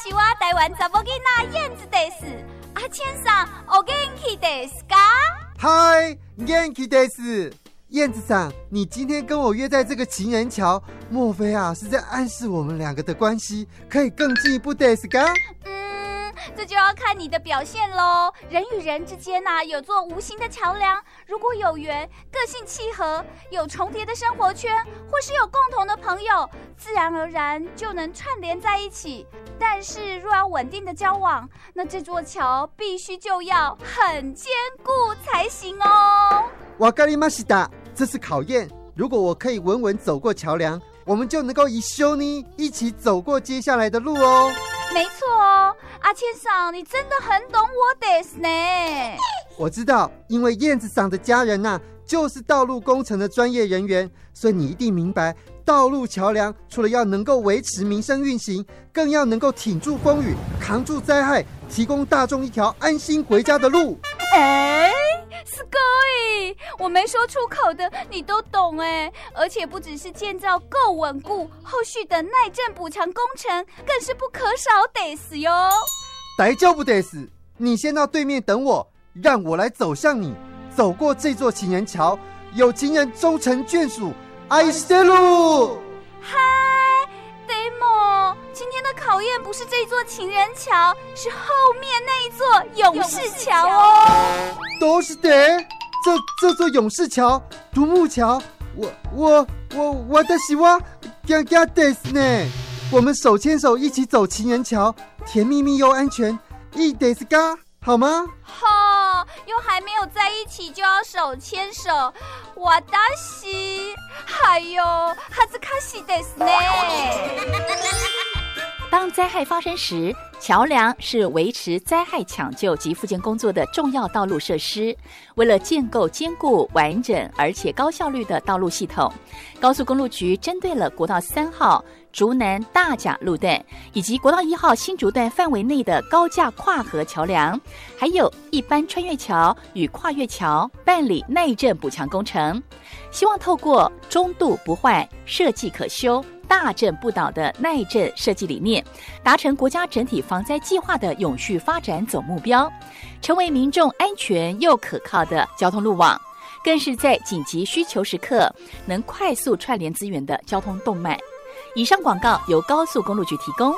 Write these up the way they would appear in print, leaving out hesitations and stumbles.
是我台湾查某囡仔燕子的是。阿千桑，お元気ですか？ 嗨，元気です。燕子桑，你今天跟我约在这个情人桥，莫非啊是在暗示我们两个的关系可以更进一步ですか？ 这就要看你的表现咯。人与人之间有座无形的桥梁，如果有缘，个性契合，有重叠的生活圈，或是有共同的朋友，自然而然就能串联在一起。但是若要稳定的交往，那这座桥必须就要很坚固才行哦。 わかりました，这是考验。如果我可以稳稳走过桥梁，我们就能够一緒に一起走过接下来的路哦。 没错哦，阿千桑，你真的很懂我です呢。 我知道，因为燕子桑的家人就是道路工程的专业人员，所以你一定明白，道路桥梁除了要能够维持民生运行，更要能够挺住风雨，扛住灾害，提供大众一条安心回家的路。 すごい，我没说出口的你都懂哎，而且不只是建造够稳固，后续的耐震补强工程更是不可少ですよ。 大丈夫です，你先到对面等我，让我来走向你，走过这座情人桥，有情人终成眷属，愛してる。 嗨，Demo，今天的考验不是这座情人桥，是后面那一座勇士桥哦。 どうして？这座勇士桥、独木橋，私は驚驚ですね。我们手牵手一起走情人桥，甜蜜蜜又安全，いいですか？好吗？ 又还没有在一起就要手牵手，私还有恥ずかしいですね。 当灾害发生时，桥梁是维持灾害抢救及复健工作的重要道路设施。为了建构坚固、完整而且高效率的道路系统，高速公路局针对了国道3号竹南大甲路段以及国道1号新竹段范围内的高架跨河桥梁，还有一般穿越桥与跨越桥办理耐震补强工程，希望透过中度不坏、设计可修、大震不倒的耐震设计理念，达成国家整体防灾计划的永续发展总目标，成为民众安全又可靠的交通路网，更是在紧急需求时刻能快速串联资源的交通动脉。以上广告由高速公路局提供。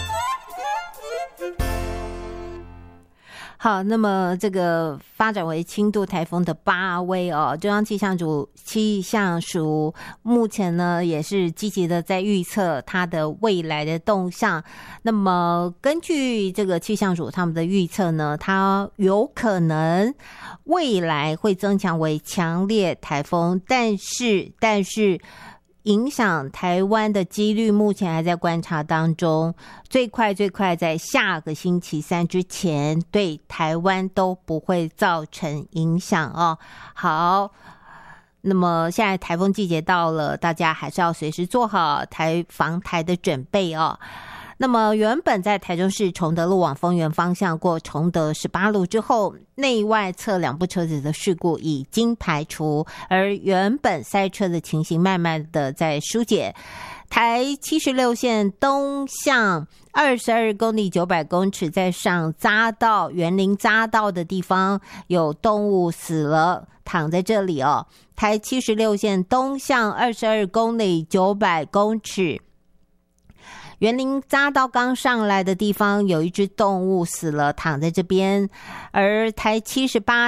好，那么这个发展为轻度台风的巴威中央气象署目前呢也是积极的在预测它的未来的动向。那么根据这个气象署他们的预测呢，它有可能未来会增强为强烈台风，但是影响台湾的几率目前还在观察当中，最快在下个星期3之前对台湾都不会造成影响哦。好，那么现在台风季节到了，大家还是要随时做好防台的准备哦。那么原本在台中市崇德路往丰原方向过崇德18路之后，内外侧2部车子的事故已经排除，而原本塞车的情形慢慢的在疏解。台76线东向22公里900公尺，在上匝道园林匝道的地方有动物死了，躺在这里哦。台76线东向22公里900公尺，园林匝道刚上来的地方有一只动物死了，躺在这边。而台78